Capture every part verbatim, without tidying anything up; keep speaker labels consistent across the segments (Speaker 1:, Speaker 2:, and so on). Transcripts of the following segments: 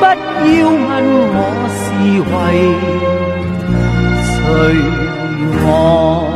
Speaker 1: 要問我是為誰忙。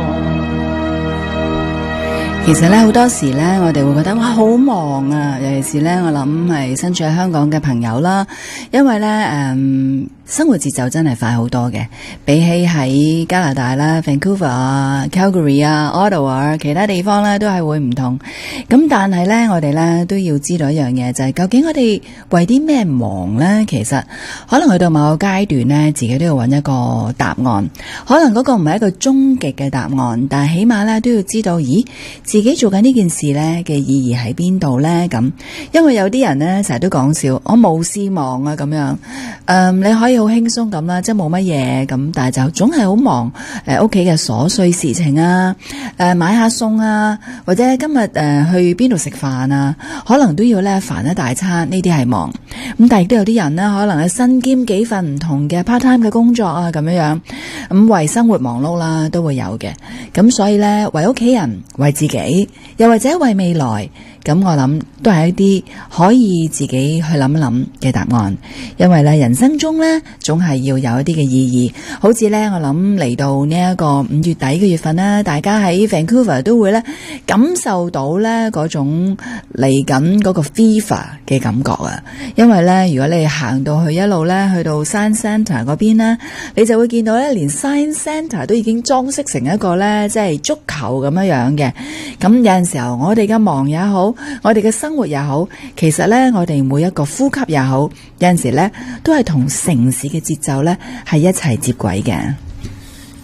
Speaker 2: 其實咧好多時咧，我哋會覺得哇好忙啊，尤其是咧我諗係身處喺香港嘅朋友啦，因為咧誒、嗯、生活節奏真係快好多嘅，比起喺加拿大啦、Vancouver 啊、Calgary 啊、Ottawa 其他地方咧都係會唔同。咁但係咧我哋咧都要知道一樣嘢，就係、是、究竟我哋為啲咩忙咧？其實可能去到某個階段咧，自己都要揾一個答案。可能嗰個唔係一個終極嘅答案，但係起碼咧都要知道，咦？自己做緊呢件事咧嘅意義喺邊度咧？咁，因為有啲人咧成日都講笑，我冇事忙啊咁樣。誒、嗯，你可以好輕鬆咁啦，即係冇乜嘢咁，但係就總係好忙。誒，屋企嘅瑣碎事情啊，誒、呃，買下餸啊，或者今日誒、呃、去邊度食飯啊，可能都要咧煩一大餐，呢啲係忙。咁但係亦都有啲人咧，可能係身兼幾份唔同嘅 part time 嘅工作啊，咁樣樣，咁為生活忙碌啦，都會有嘅。咁所以咧，為屋企人，為自己。又或者為未來，咁我諗都係一啲可以自己去諗一諗嘅答案。因為咧人生中咧總係要有一啲嘅意義，好似咧我諗嚟到呢一個五月底嘅月份啦，大家喺 Vancouver 都會咧感受到咧嗰種嚟緊嗰個 fever 嘅感覺啊。因為咧如果你行到去一路咧去到 Science Centre 嗰邊咧，你就會見到咧連 Science Centre 都已經裝飾成一個咧即係足球咁樣樣嘅。咁有陣時候我哋嘅忙也好，我哋嘅生活也好，其實咧我哋每一個呼吸也好，有陣時咧都係同城市嘅節奏咧係一齊接軌嘅。